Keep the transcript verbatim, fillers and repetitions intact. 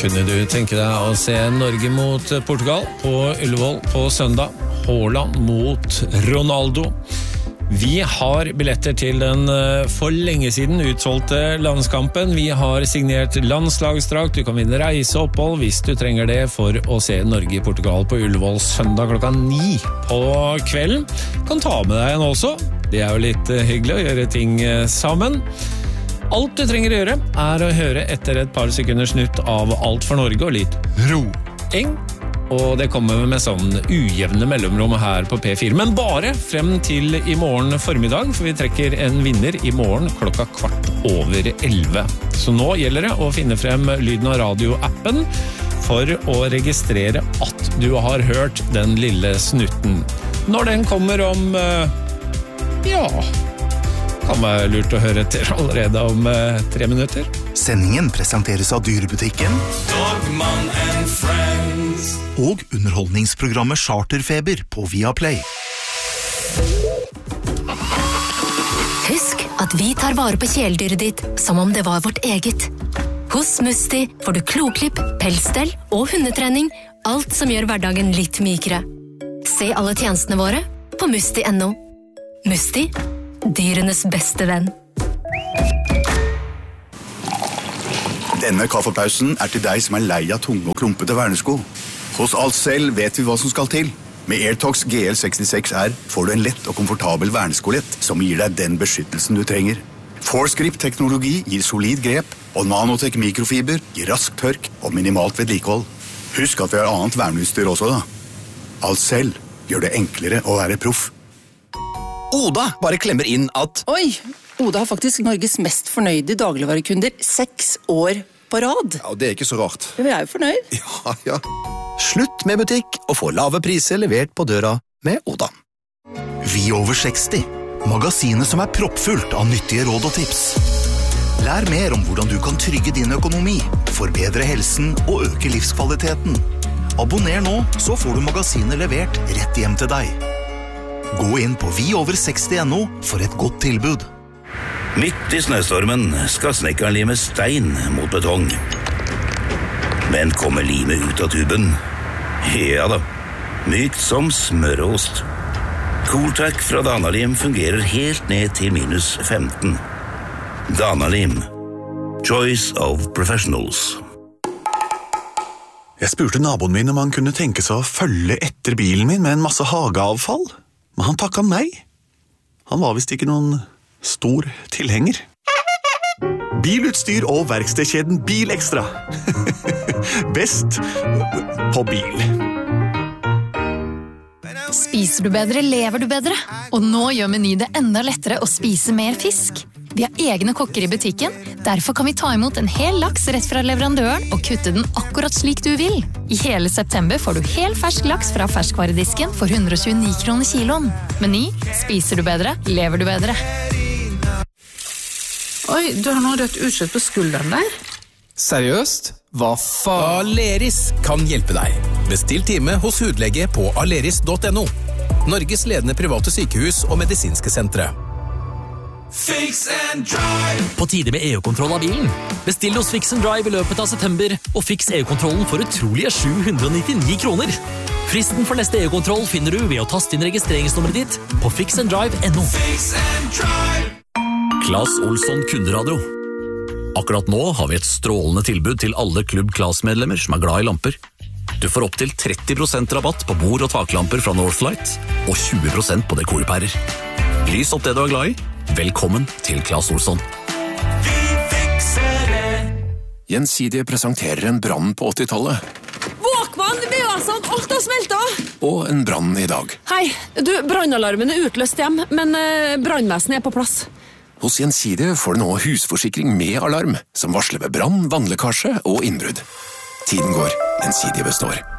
Kunne du tenke deg å se Norge mot Portugal på Ullevål på søndag? Haaland mot Ronaldo. Vi har billetter til den for lenge siden utsolgte landskampen. Vi har signert landslagsdrakt. Du kan vinne reiseopphold hvis du trenger det for å se Norge-Portugal på Ullevål søndag klokka ni på kvelden. Kan ta med deg en også. Det er jo litt hyggelig å gjøre ting sammen. Alt du trenger å gjøre er å høre etter et par sekunders nytt av Alt for Norge og litt roing. Og det kommer med sånn ujevne mellomrom her på P fire. Men bare frem til i morgen formiddag, for vi trekker en vinner i morgen klokka kvart over elleve. Så nå gjelder det å finne frem lyden av radioappen for å registrere at du har hørt den lille snutten. Når den kommer om... ja... kan være lurt å høre etter allerede om eh, tre minutter. Sendingen presenteres av Dyrebutikken Dogman and Friends og underholdningsprogrammet Charterfeber på Viaplay. Husk at vi tar vare på kjæledyret ditt som om det var vårt eget. Hos Musti får du kloklipp, pelsstell og hundetrening, alt som gjør hverdagen litt mykere. Se alle tjenestene våre på musti punktum no. Musti, dyrenes beste venn. Denne kaffepausen er til deg som er lei av tunge og klumpete vernesko. Hos Alcel vet vi hva som skal til. Med AirTox G L sekstiseks R får du en lett og komfortabel verneskolett som gir deg den beskyttelsen du trenger. ForceGrip-teknologi gir solid grep, og Nanotech mikrofiber gir rask tørk og minimalt vedlikehold. Husk at vi har annet verneutstyr også da. Alcel gjør det enklere å være proff. Oda bare klemmer inn at Oi, Oda har faktisk Norges mest fornøyde dagligvarekunder seks år på rad. Ja, det er ikke så rart. Vi er jo fornøyd. Ja, ja. Slutt med butikk og få lave priser levert på døra med Oda. Vi over seksti. Magasinet som er proppfullt av nyttige råd og tips. Lær mer om hvordan du kan trygge din økonomi, forbedre helsen og øke livskvaliteten. Abonner nå, så får du magasinet levert rett hjem til deg. Gå inn på vi over seksti punktum no for et godt tilbud. Midt i snøstormen skal snekkeren lime stein mot betong. Men kommer limet ut av tuben? Ja da, mykt som smørost. Cooltac fra Danalim fungerer helt ned til minus femten. Danalim. Choice of professionals. Jeg spurte naboen min om han kunne tenke seg å følge etter bilen min med en masse hageavfall. Men han takket nei. Han var vist ikke noen stor tilhenger. Bilutstyr og verkstedkjeden Bilekstra. Best på bil. Spiser du bedre, lever du bedre. Og nå gjør Meny det enda lettere å spise mer fisk. Vi har egne kokker i butikken, derfor kan vi ta imot en hel laks rett fra leverandøren og kutte den akkurat slik du vil. I hele september får du hel fersk laks fra ferskvaredisken for hundre og tjueni kroner kiloen. Meny, spiser du bedre, lever du bedre. Oi, du har nå rødt utslett på skulderen der. Seriøst? Hva faen? Aleris kan hjelpe deg. Bestill time hos hudlege på aleris punktum no. Norges ledende private sykehus og medisinske sentre. Fix and Drive. På tide med E U-kontroll av bilen. Bestill hos Fix and Drive i løpet av september, og fiks E U-kontrollen for utrolige sju hundre og nittini kroner. Fristen for neste E U-kontroll finner du ved å taste inn registreringsnummeret ditt på fix and drive punktum no. Fix and Drive. Claes Olsson kunderadio. Akkurat nå har vi et strålende tilbud til alle Klubb Claes-medlemmer som er glad i lamper. Du får opp til tretti prosent rabatt på bord- og taklamper fra Northlight, og tjue prosent på dekorpærer. Lys opp det du er glad i. Velkommen til Claes Olsson. Vi fikser det. Gjensidige presenterer en brann på åttitallet. Våkmann, det blir jo sånn, alt har smeltet. Og en brann i dag. Hei, du, brannalarmen er utløst hjem, men eh, brannvesenet er på plass. Hos Gjensidige får du nå husforsikring med alarm, som varsler ved brann, vannlekkasje og innbrudd. Tiden går, Gjensidige består.